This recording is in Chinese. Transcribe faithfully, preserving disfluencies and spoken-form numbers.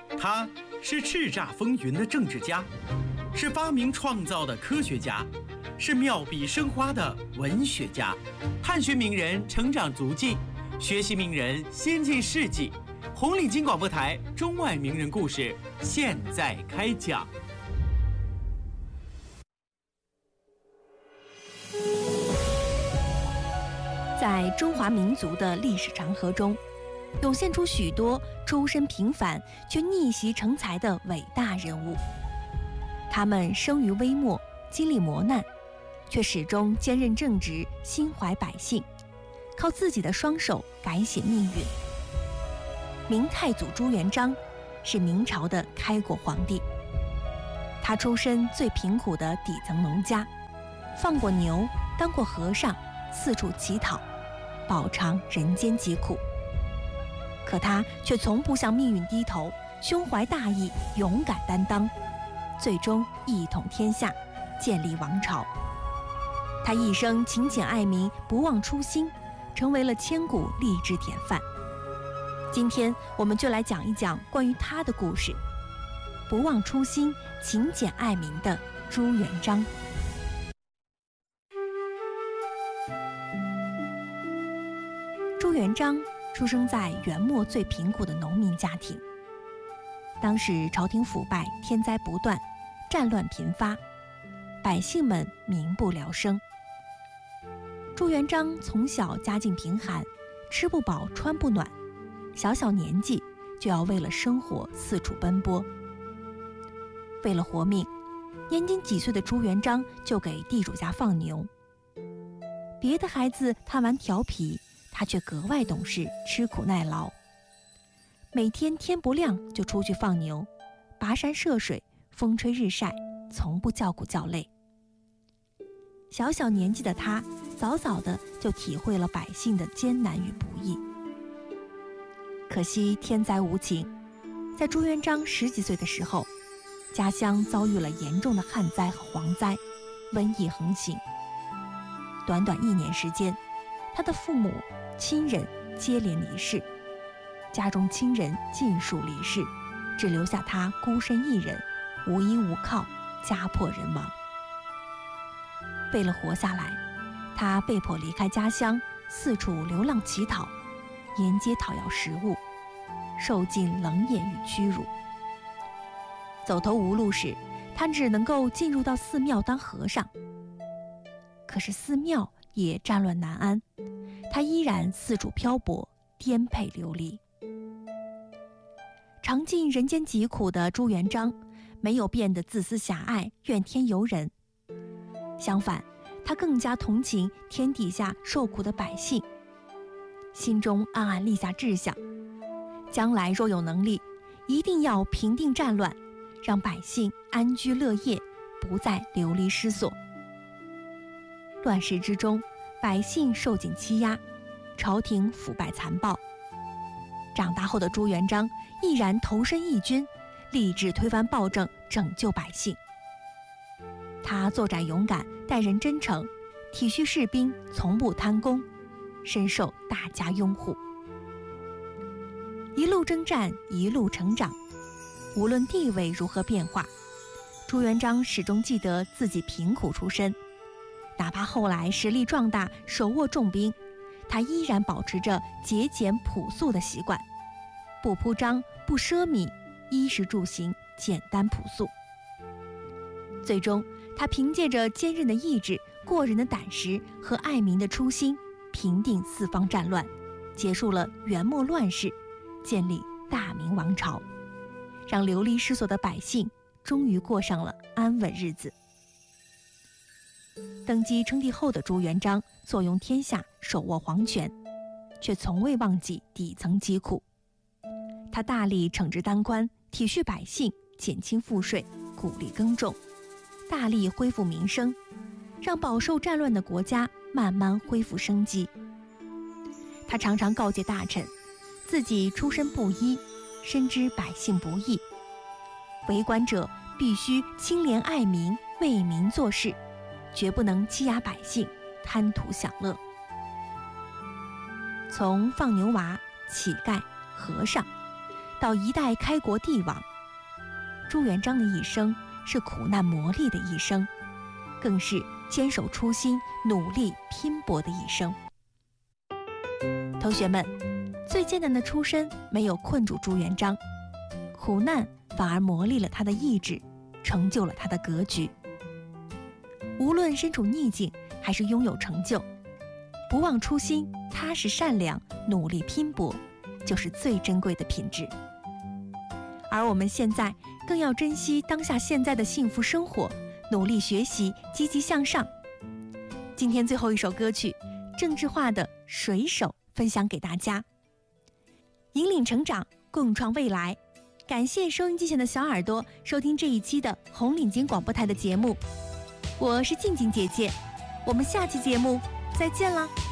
他是叱咤风云的政治家，是发明创造的科学家，是妙笔生花的文学家。探寻名人成长足迹，学习名人先进事迹。红领巾广播台中外名人故事现在开讲。 在中华民族的历史长河中，涌现出许多出身平凡却逆袭成才的伟大人物。他们生于微末，经历磨难，却始终坚韧正直，心怀百姓，靠自己的双手改写命运。明太祖朱元璋是明朝的开国皇帝，他出身最贫苦的底层农家，放过牛，当过和尚，四处乞讨，饱尝人间疾苦。可他却从不向命运低头，胸怀大义，勇敢担当，最终一统天下，建立王朝。他一生勤俭爱民，不忘初心，成为了千古励志典范。今天我们就来讲一讲关于他的故事，不忘初心、勤俭爱民的朱元璋。朱元璋出生在元末最贫苦的农民家庭。当时朝廷腐败，天灾不断，战乱频发，百姓们民不聊生。朱元璋从小家境贫寒，吃不饱穿不暖，小小年纪就要为了生活四处奔波。为了活命，年仅几岁的朱元璋就给地主家放牛。别的孩子贪玩调皮，他却格外懂事，吃苦耐劳。每天天不亮就出去放牛，跋山涉水，风吹日晒，从不叫苦叫累。小小年纪的他，早早的就体会了百姓的艰难与不易。可惜天灾无情，在朱元璋十几岁的时候，家乡遭遇了严重的旱灾和蝗灾，瘟疫横行。短短一年时间，他的父母、亲人接连离世，家中亲人尽数离世，只留下他孤身一人，无依无靠，家破人亡。为了活下来，他被迫离开家乡，四处流浪乞讨，沿街讨要食物，受尽冷眼与屈辱。走投无路时，他只能够进入到寺庙当和尚。可是寺庙也战乱难安，他依然四处漂泊，颠沛流离。尝尽人间疾苦的朱元璋，没有变得自私狭隘、怨天尤人，相反，他更加同情天底下受苦的百姓，心中暗暗立下志向，将来若有能力，一定要平定战乱，让百姓安居乐业，不再流离失所。乱世之中，百姓受尽欺压，朝廷腐败残暴。长大后的朱元璋毅然投身义军，立志推翻暴政，拯救百姓。他作战勇敢，待人真诚，体恤士兵，从不贪功，深受大家拥护。一路征战，一路成长，无论地位如何变化，朱元璋始终记得自己贫苦出身。哪怕后来实力壮大，手握重兵，他依然保持着节俭朴素的习惯，不铺张，不奢靡，衣食住行简单朴素。最终，他凭借着坚韧的意志、过人的胆识和爱民的初心，平定四方战乱，结束了元末乱世，建立大明王朝，让流离失所的百姓终于过上了安稳日子。登基称帝后的朱元璋坐拥天下，手握皇权，却从未忘记底层疾苦。他大力惩治当官，体恤百姓，减轻赋税，鼓励耕种，大力恢复民生，让饱受战乱的国家慢慢恢复生机。他常常告诫大臣，自己出身布衣，深知百姓不易，为官者必须清廉爱民，为民做事，绝不能欺压百姓，贪图享乐。从放牛娃、乞丐、和尚， 到一代开国帝王，朱元璋的一生是苦难磨砺的一生，更是坚守初心、努力拼搏的一生。同学们，最艰难的出身没有困住朱元璋，苦难反而磨砺了他的意志，成就了他的格局。无论身处逆境还是拥有成就，不忘初心、踏实善良、努力拼搏，就是最珍贵的品质。而我们现在更要珍惜当下现在的幸福生活，努力学习，积极向上。今天最后一首歌曲，郑智化的《水手》分享给大家。引领成长，共创未来。感谢收音机前的小耳朵收听这一期的红领巾广播台的节目，我是静静姐姐，我们下期节目再见了。